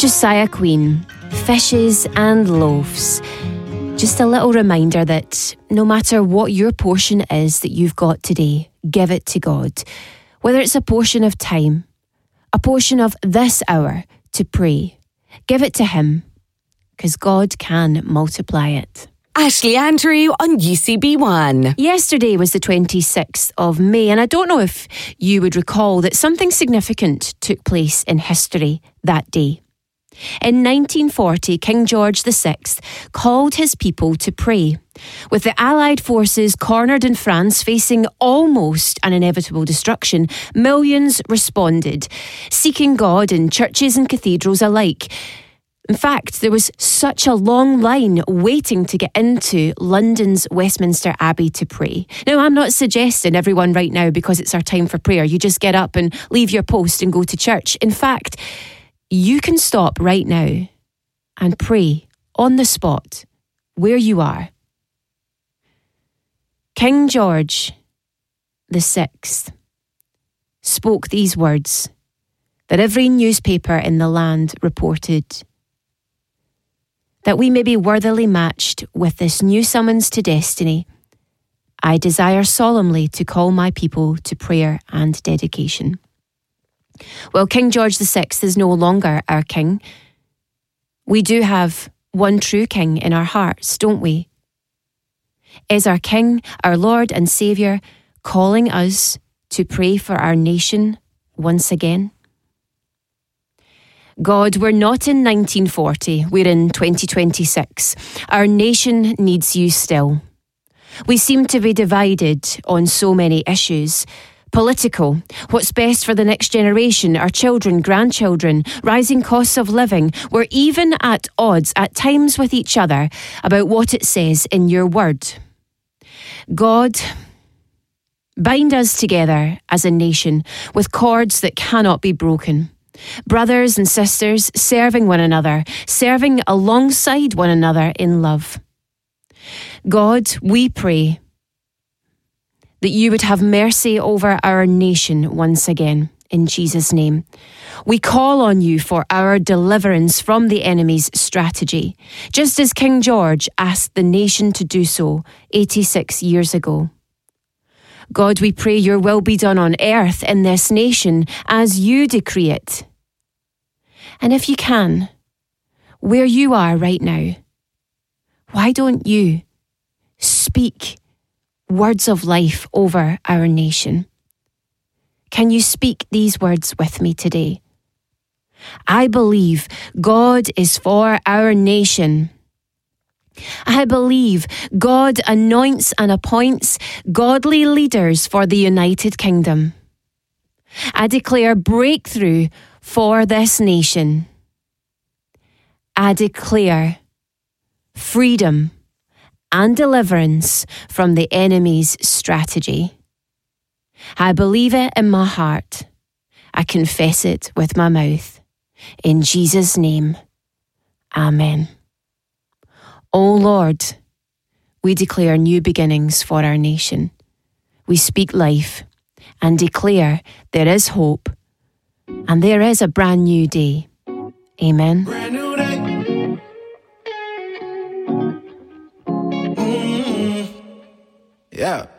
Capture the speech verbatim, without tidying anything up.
Josiah Queen, Fishes and Loaves. Just a little reminder that no matter what your portion is that you've got today, give it to God. Whether it's a portion of time, a portion of this hour to pray, give it to Him, because God can multiply it. Ashley Andrew on U C B one. Yesterday was the twenty-sixth of May, and I don't know if you would recall that something significant took place in history that day. In nineteen forty, King George the Sixth called his people to pray. With the Allied forces cornered in France, facing almost an inevitable destruction, millions responded, seeking God in churches and cathedrals alike. In fact, there was such a long line waiting to get into London's Westminster Abbey to pray. Now, I'm not suggesting everyone right now, because it's our time for prayer, you just get up and leave your post and go to church. In fact, you can stop right now and pray on the spot where you are. King George the Sixth spoke these words that every newspaper in the land reported: that we may be worthily matched with this new summons to destiny, I desire solemnly to call my people to prayer and dedication. Well, King George the Sixth is no longer our king. We do have one true king in our hearts, don't we? Is our King, our Lord and Saviour, calling us to pray for our nation once again? God, we're not in nineteen forty, we're in twenty twenty-six. Our nation needs you still. We seem to be divided on so many issues. Political, what's best for the next generation, our children, grandchildren, rising costs of living. We're even at odds at times with each other about what it says in your word. God, bind us together as a nation with cords that cannot be broken. Brothers and sisters serving one another, serving alongside one another in love. God, we pray that you would have mercy over our nation once again, in Jesus' name. We call on you for our deliverance from the enemy's strategy, just as King George asked the nation to do so eighty-six years ago. God, we pray your will be done on earth in this nation as you decree it. And if you can, where you are right now, why don't you speak words of life over our nation? Can you speak these words with me today? I believe God is for our nation. I believe God anoints and appoints godly leaders for the United Kingdom. I declare breakthrough for this nation. I declare freedom and deliverance from the enemy's strategy. I believe it in my heart. I confess it with my mouth. In Jesus' name, Amen. O Lord, we declare new beginnings for our nation. We speak life and declare there is hope and there is a brand new day. Amen. Brand new day. Mm-hmm. Yeah.